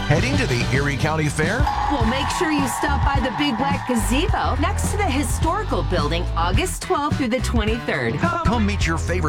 Heading to the Erie County Fair? Well, make sure you stop by the Big Black Gazebo next to the historical building August 12th through the 23rd. Come meet your favorite